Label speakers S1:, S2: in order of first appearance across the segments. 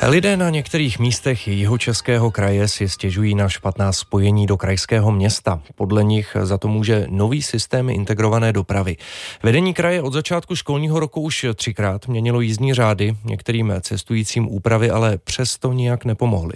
S1: Lidé na některých místech Jihočeského kraje si stěžují na špatná spojení do krajského města. Podle nich za to může nový systém integrované dopravy. Vedení kraje od začátku školního roku už 3krát měnilo jízdní řády, některým cestujícím úpravy ale přesto nijak nepomohly.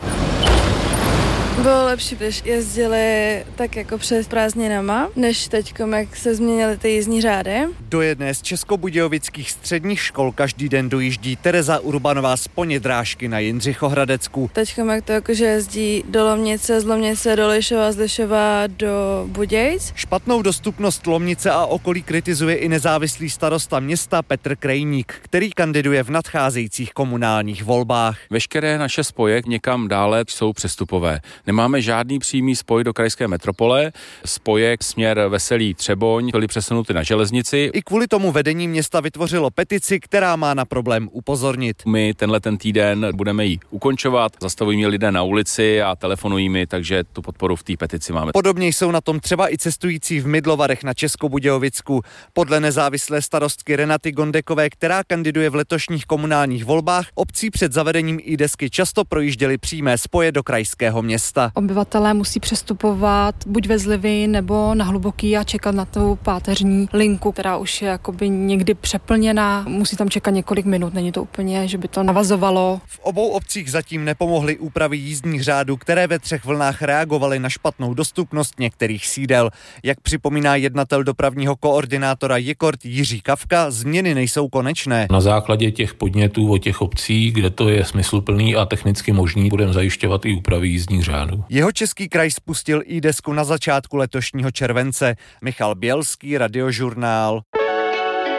S2: Bylo lepší, když jezdili tak jako před prázdninama, než teďkom, jak se změnily ty jízdní řády.
S3: Do jedné z českobudějovických středních škol každý den dojíždí Tereza Urbanová z Ponědrážky na Jindřichohradecku.
S2: Teďkom, jak to jakože jezdí do Lomnice, z Lomnice do Lišova, z Lišova do Budějc.
S3: Špatnou dostupnost Lomnice a okolí kritizuje i nezávislý starosta města Petr Krejník, který kandiduje v nadcházejících komunálních volbách.
S4: Veškeré naše spoje někam dále jsou přestupové. Nemáme žádný přímý spoj do krajské metropole, spoje směr Veselí Třeboň byly přesunuty na železnici.
S3: I kvůli tomu vedení města vytvořilo petici, která má na problém upozornit.
S4: My ten týden budeme ji ukončovat, zastavují lidé na ulici a telefonují mi, takže tu podporu v té petici máme.
S3: Podobně jsou na tom třeba i cestující v Mydlovarech na Českobudějovicku. Podle nezávislé starostky Renaty Gondekové, která kandiduje v letošních komunálních volbách, obcí před zavedením i-desky často projížděly přímé spoje do krajského města.
S5: Obyvatelé musí přestupovat buď ve Zlivi nebo na Hluboký a čekat na tu páteřní linku, která už je jakoby někdy přeplněná. Musí tam čekat několik minut, není to úplně, že by to navazovalo.
S3: V obou obcích zatím nepomohly úpravy jízdních řádů, které ve 3 vlnách reagovaly na špatnou dostupnost některých sídel. Jak připomíná jednatel dopravního koordinátora Jekort Jiří Kavka, změny nejsou konečné.
S6: Na základě těch podnětů od těch obcí, kde to je smysluplný a technicky možný, budeme zajišťovat i úpravy jízdních řádů.
S3: Jihočeský kraj spustil i-desku na začátku letošního července. Michal Bělský, Radiožurnál.